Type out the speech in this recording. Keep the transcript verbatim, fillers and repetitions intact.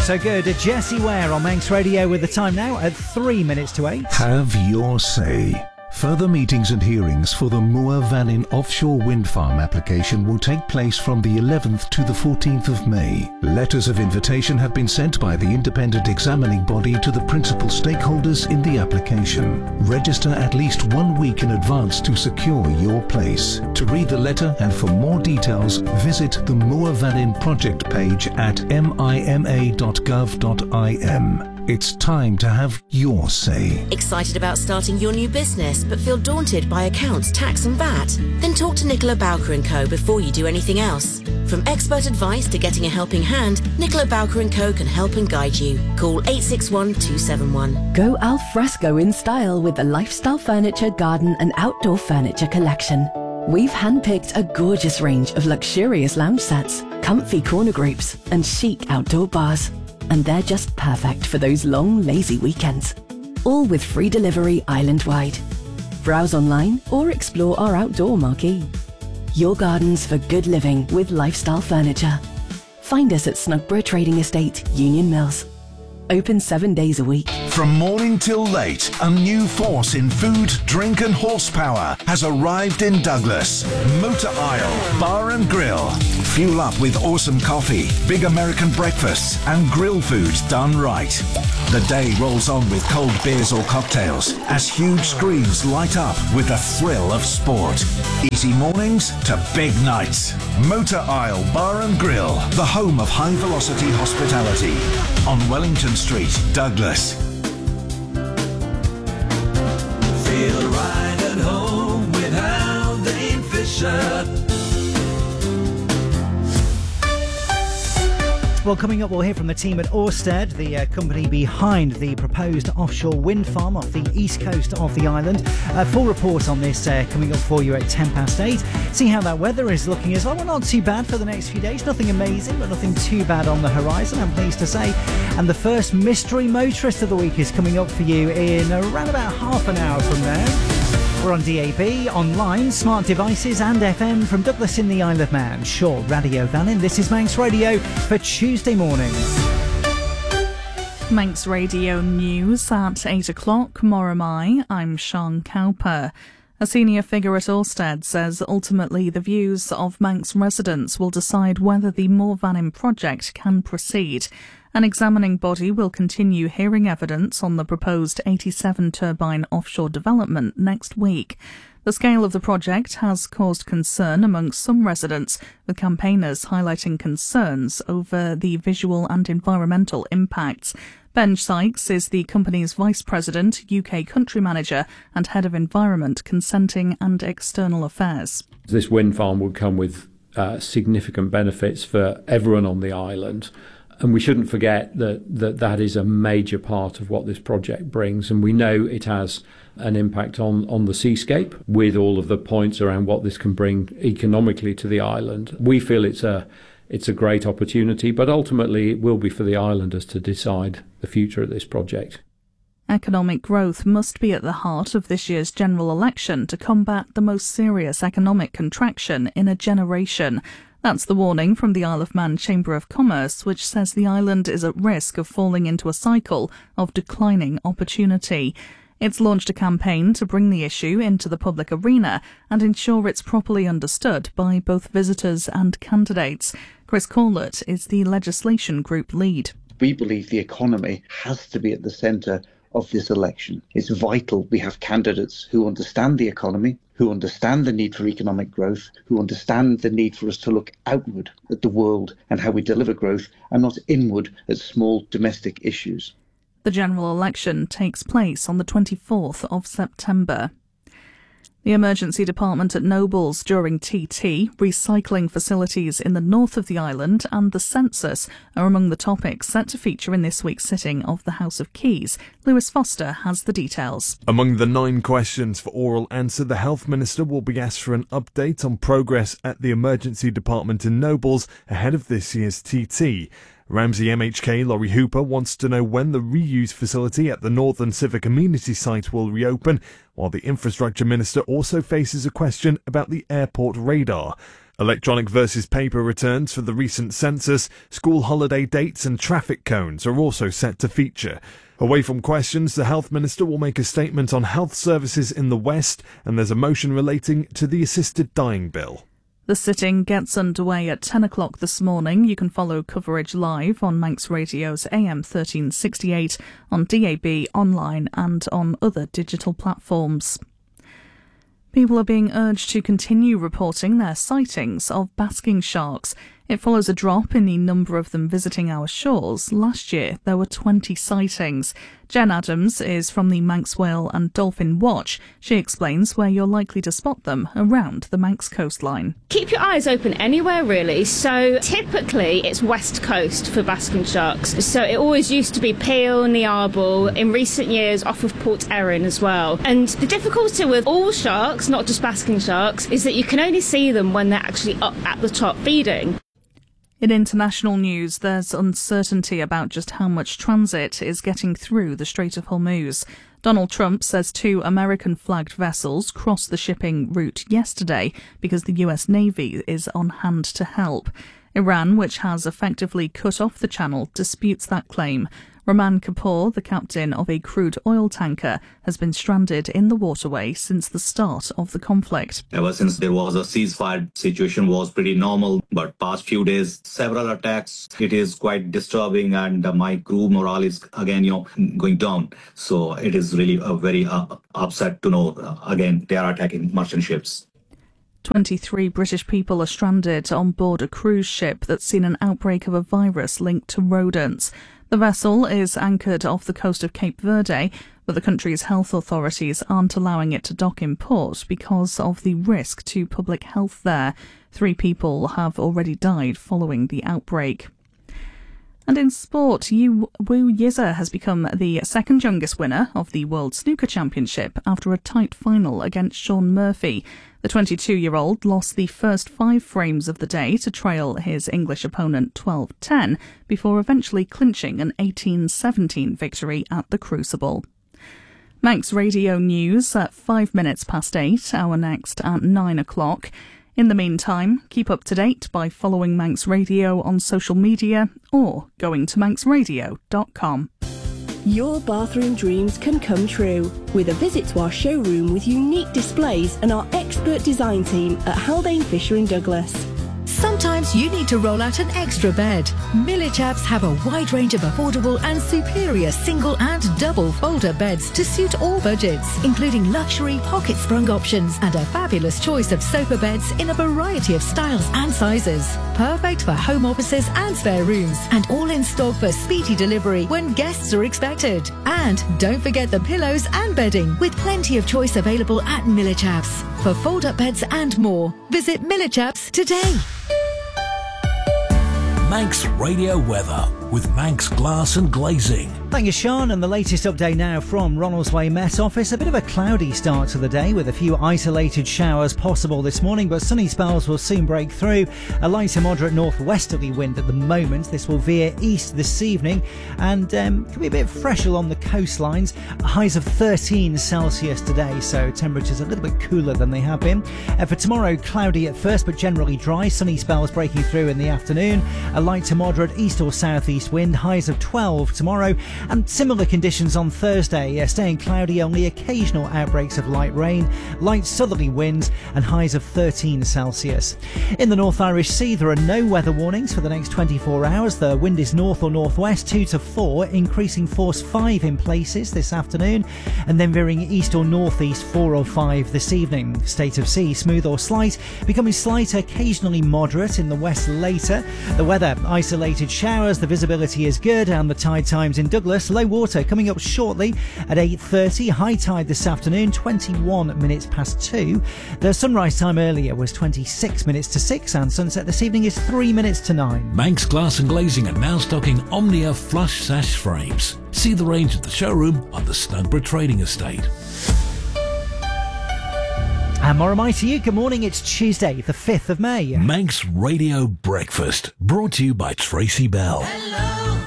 so good. Jessie Ware on Manx Radio with the time now at three minutes to eight. Have your say. Further meetings and hearings for the Moa Vannin offshore wind farm application will take place from the eleventh to the fourteenth of May. Letters of invitation have been sent by the independent examining body to the principal stakeholders in the application. Register at least one week in advance to secure your place. To read the letter and for more details, visit the Moa Vannin project page at mima dot gov dot im. It's time to have your say. Excited about starting your new business but feel daunted by accounts, tax and V A T? Then talk to Nicola Bowker and Co before you do anything else. From expert advice to getting a helping hand, Nicola Bowker and Co can help and guide you. Call eight six one two seven one. Go al fresco in style with the Lifestyle Furniture Garden and Outdoor Furniture collection. We've handpicked a gorgeous range of luxurious lounge sets, comfy corner groups and chic outdoor bars. And they're just perfect for those long, lazy weekends. All with free delivery island-wide. Browse online or explore our outdoor marquee. Your gardens for good living with Lifestyle Furniture. Find us at Snugborough Trading Estate, Union Mills. Open seven days a week. From morning till late, a new force in food, drink and horsepower has arrived in Douglas. Motor Isle Bar and Grill. Fuel up with awesome coffee, big American breakfasts and grill food done right. The day rolls on with cold beers or cocktails as huge screens light up with the thrill of sport. Easy mornings to big nights. Motor Isle Bar and Grill, the home of high velocity hospitality. On Wellington Street, Douglas. Feel right at home with Haldane Fisher. Well, coming up, we'll hear from the team at Ørsted, the uh, company behind the proposed offshore wind farm off the east coast of the island. A full report on this uh, coming up for you at ten past eight. See how that weather is looking as well. Well, not too bad for the next few days. Nothing amazing, but nothing too bad on the horizon, I'm pleased to say. And the first mystery motorist of the week is coming up for you in around about half an hour from there. We're on D A B, online, smart devices and F M from Douglas in the Isle of Man. Short Radio Vannin. This is Manx Radio for Tuesday morning. Manx Radio News at eight o'clock. Moramai. I'm Sean Cowper. A senior figure at Ørsted says ultimately the views of Manx residents will decide whether the Moa Vannin project can proceed. An examining body will continue hearing evidence on the proposed eighty-seven turbine offshore development next week. The scale of the project has caused concern amongst some residents, with campaigners highlighting concerns over the visual and environmental impacts. Ben Sykes is the company's Vice President, U K Country Manager and Head of Environment, Consenting and External Affairs. This wind farm would come with uh, significant benefits for everyone on the island. And we shouldn't forget that, that that is a major part of what this project brings. And we know it has an impact on, on the seascape with all of the points around what this can bring economically to the island. We feel it's a it's a great opportunity, but ultimately it will be for the islanders to decide the future of this project. Economic growth must be at the heart of this year's general election to combat the most serious economic contraction in a generation. That's the warning from the Isle of Man Chamber of Commerce, which says the island is at risk of falling into a cycle of declining opportunity. It's launched a campaign to bring the issue into the public arena and ensure it's properly understood by both visitors and candidates. Chris Corlett is the legislation group lead. We believe the economy has to be at the centre of this election. It's vital we have candidates who understand the economy, who understand the need for economic growth, who understand the need for us to look outward at the world and how we deliver growth and not inward at small domestic issues. The general election takes place on the twenty-fourth of September. The emergency department at Nobles during T T, recycling facilities in the north of the island and the census are among the topics set to feature in this week's sitting of the House of Keys. Lewis Foster has the details. Among the nine questions for oral answer, the Health Minister will be asked for an update on progress at the emergency department in Nobles ahead of this year's T T. Ramsey M H K Laurie Hooper wants to know when the reuse facility at the Northern Civic Amenity site will reopen, while the Infrastructure Minister also faces a question about the airport radar. Electronic versus paper returns for the recent census, school holiday dates and traffic cones are also set to feature. Away from questions, the Health Minister will make a statement on health services in the West, and there's a motion relating to the assisted dying bill. The sitting gets underway at ten o'clock this morning. You can follow coverage live on Manx Radio's A M thirteen sixty-eight, on D A B, online and on other digital platforms. People are being urged to continue reporting their sightings of basking sharks. It follows a drop in the number of them visiting our shores. Last year, there were twenty sightings. Jen Adams is from the Manx Whale and Dolphin Watch. She explains where you're likely to spot them around the Manx coastline. Keep your eyes open anywhere, really. So typically, it's west coast for basking sharks. So it always used to be Peel, Niarbol, in recent years off of Port Erin as well. And the difficulty with all sharks, not just basking sharks, is that you can only see them when they're actually up at the top feeding. In international news, there's uncertainty about just how much transit is getting through the Strait of Hormuz. Donald Trump says two American-flagged vessels crossed the shipping route yesterday because the U S Navy is on hand to help. Iran, which has effectively cut off the channel, disputes that claim. Rahman Kapoor, the captain of a crude oil tanker, has been stranded in the waterway since the start of the conflict. Ever since there was a ceasefire, situation was pretty normal, but past few days, several attacks. It is quite disturbing, and uh, my crew morale is again, you know, going down. So it is really a very uh, upset to know, uh, again, they are attacking merchant ships. twenty-three British people are stranded on board a cruise ship that's seen an outbreak of a virus linked to rodents. The vessel is anchored off the coast of Cape Verde, but the country's health authorities aren't allowing it to dock in port because of the risk to public health there. Three people have already died following the outbreak. And in sport, Yu Wu Yiza has become the second youngest winner of the World Snooker Championship after a tight final against Shaun Murphy. The twenty-two-year-old lost the first five frames of the day to trail his English opponent twelve ten before eventually clinching an eighteen seventeen victory at the Crucible. Manx Radio News at five minutes past eight, our next at nine o'clock. In the meantime, keep up to date by following Manx Radio on social media or going to manx radio dot com. Your bathroom dreams can come true with a visit to our showroom with unique displays and our expert design team at Haldane Fisher in Douglas. Sometimes you need to roll out an extra bed. Millichaps have a wide range of affordable and superior single and double folder beds to suit all budgets, including luxury pocket sprung options and a fabulous choice of sofa beds in a variety of styles and sizes. Perfect for home offices and spare rooms, and all in stock for speedy delivery when guests are expected. And don't forget the pillows and bedding, with plenty of choice available at Millichaps. For fold-up beds and more, visit Millichaps today. Manx Radio Weather with Manx Glass and Glazing. Thank you, Sean. And the latest update now from Ronaldsway Met Office. A bit of a cloudy start to the day with a few isolated showers possible this morning, but sunny spells will soon break through. A light to moderate northwesterly wind at the moment. This will veer east this evening and um, could be a bit fresher on the coastlines. Highs of thirteen Celsius today, so temperatures a little bit cooler than they have been. Uh, for tomorrow, cloudy at first, but generally dry. Sunny spells breaking through in the afternoon. A light to moderate east or southeast wind. Highs of twelve tomorrow. And similar conditions on Thursday, uh, staying cloudy, only occasional outbreaks of light rain, light southerly winds and highs of thirteen Celsius. In the North Irish Sea, there are no weather warnings for the next twenty-four hours. The wind is north or northwest, two to four, increasing force five in places this afternoon, and then veering east or northeast, four or five this evening. State of sea, smooth or slight, becoming slight, occasionally moderate in the west later. The weather, isolated showers, the visibility is good, and the tide times in Douglas. Low water coming up shortly at eight thirty. High tide this afternoon, twenty-one minutes past two. The sunrise time earlier was twenty-six minutes to six, and sunset this evening is three minutes to nine. Manx Glass and Glazing are now stocking Omnia flush sash frames. See the range at the showroom on the Snugborough Trading Estate. And more am I to you. Good morning. It's Tuesday, the fifth of May. Manx Radio Breakfast, brought to you by Tracy Bell. Hello.